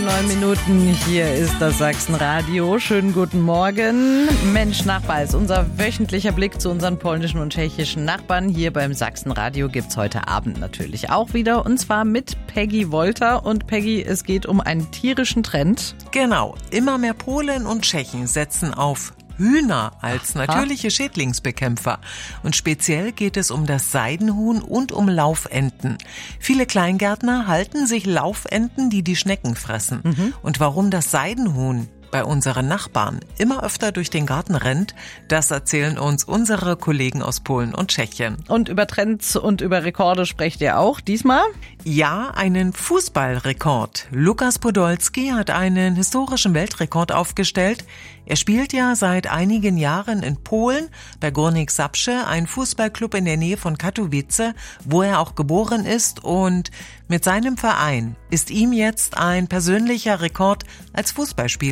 9 Hier ist das Sachsenradio. Schönen guten Morgen. Mensch, Nachbar ist unser wöchentlicher Blick zu unseren polnischen und tschechischen Nachbarn. Hier beim Sachsenradio gibt's heute Abend natürlich auch wieder. Und zwar mit Peggy Wolter. Und Peggy, es geht um einen tierischen Trend. Genau. Immer mehr Polen und Tschechen setzen auf Hühner als natürliche Schädlingsbekämpfer. Und speziell geht es um das Seidenhuhn und um Laufenten. Viele Kleingärtner halten sich Laufenten, die die Schnecken fressen. Und warum das Seidenhuhn bei unseren Nachbarn immer öfter durch den Garten rennt, das erzählen uns unsere Kollegen aus Polen und Tschechien. Und über Trends und über Rekorde sprecht ihr auch diesmal? Ja, einen Fußballrekord. Lukas Podolski hat einen historischen Weltrekord aufgestellt. Er spielt ja seit einigen Jahren in Polen bei Górnik Zabrze, ein Fußballclub in der Nähe von Katowice, wo er auch geboren ist. Und mit seinem Verein ist ihm jetzt ein persönlicher Rekord als Fußballspieler